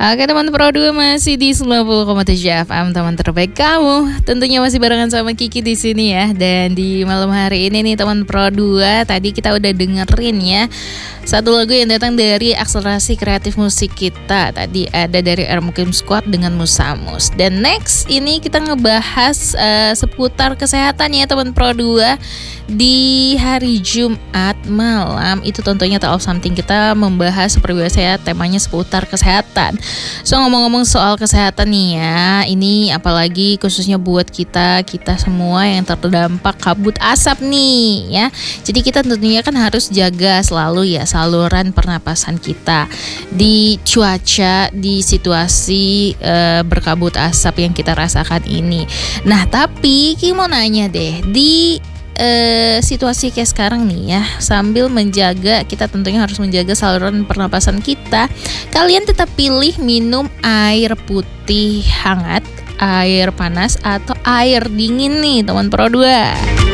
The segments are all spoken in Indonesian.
Oke teman Pro 2 masih di 90,7 FM, teman terbaik kamu. Tentunya masih barengan sama Kiki di sini ya. Dan di malam hari ini nih teman Pro 2, tadi kita udah dengerin ya satu lagu yang datang dari akselerasi kreatif musik kita. Tadi ada dari Ermukim Squad dengan Musamus. Dan next ini kita ngebahas seputar kesehatan ya teman Pro 2. Di hari Jumat malam itu tentunya Talk of Something kita membahas seperti biasa ya, temanya seputar kesehatan. So ngomong-ngomong soal kesehatan nih ya, ini apalagi khususnya buat kita semua yang terdampak kabut asap nih ya. Jadi kita tentunya kan harus jaga selalu ya saluran pernapasan kita di cuaca, di situasi berkabut asap yang kita rasakan ini. Nah tapi Ki mau nanya deh, di situasi kayak sekarang nih ya, sambil menjaga, kita tentunya harus menjaga saluran pernapasan kita. Kalian tetap pilih minum air putih hangat, air panas, atau air dingin nih teman Pro 2?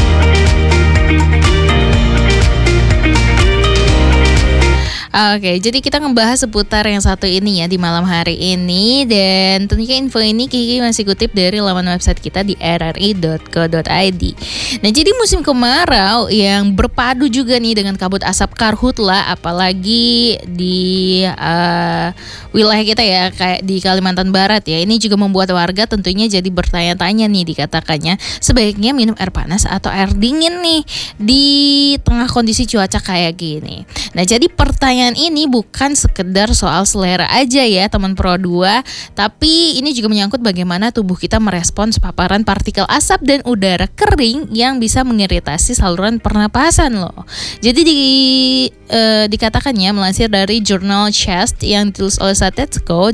Oke, jadi kita ngebahas seputar yang satu ini ya di malam hari ini. Dan tentunya info ini Kiki masih kutip dari laman website kita di rri.co.id. Nah jadi musim kemarau yang berpadu juga nih dengan kabut asap karhutla, apalagi di wilayah kita ya, kayak di Kalimantan Barat ya. Ini juga membuat warga tentunya jadi bertanya-tanya nih, dikatakannya sebaiknya minum air panas atau air dingin nih di tengah kondisi cuaca kayak gini. Nah jadi pertanyaan ini bukan sekedar soal selera aja ya teman Pro 2, tapi ini juga menyangkut bagaimana tubuh kita merespons paparan partikel asap dan udara kering yang bisa mengiritasi saluran pernapasan loh. Jadi dikatakannya melansir dari jurnal Chest yang ditulis oleh Satetsko,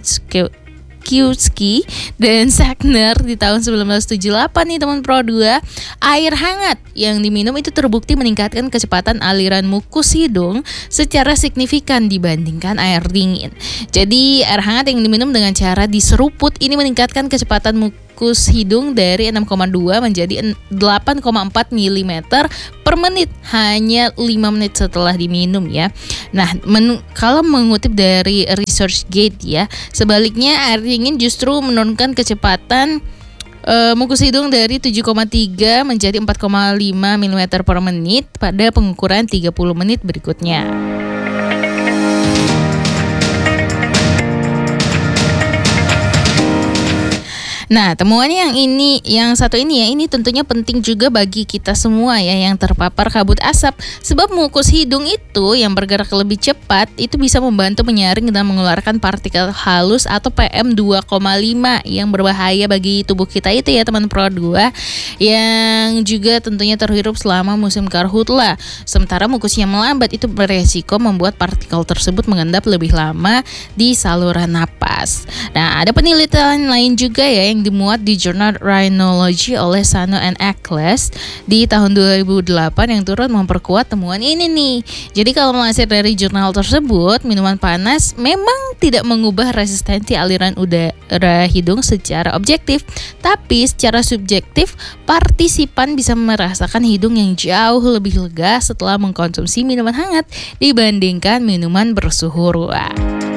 Kiuski dan Sagner di tahun 1978 nih teman Pro 2, air hangat yang diminum itu terbukti meningkatkan kecepatan aliran mukus hidung secara signifikan dibandingkan air dingin. Jadi air hangat yang diminum dengan cara diseruput ini meningkatkan kecepatan mukus hidung dari 6,2 menjadi 8,4 mm per menit hanya 5 menit setelah diminum ya. Nah, kalau mengutip dari ResearchGate ya, sebaliknya air dingin justru menurunkan kecepatan mukus hidung dari 7,3 menjadi 4,5 mm per menit pada pengukuran 30 menit berikutnya. Nah, temuan yang satu ini ya, ini tentunya penting juga bagi kita semua ya yang terpapar kabut asap. Sebab mukus hidung itu yang bergerak lebih cepat itu bisa membantu menyaring dan mengeluarkan partikel halus atau PM2,5 yang berbahaya bagi tubuh kita itu ya teman Pro 2, yang juga tentunya terhirup selama musim karhutla. Sementara mukus yang melambat itu beresiko membuat partikel tersebut mengendap lebih lama di saluran napas. Nah, ada penelitian lain juga ya yang dimuat di jurnal Rhinology oleh Sano and Eccles di tahun 2008 yang turut memperkuat temuan ini nih. Jadi kalau melansir dari jurnal tersebut, minuman panas memang tidak mengubah resistensi aliran udara hidung secara objektif, tapi secara subjektif partisipan bisa merasakan hidung yang jauh lebih lega setelah mengkonsumsi minuman hangat dibandingkan minuman bersuhu ruang.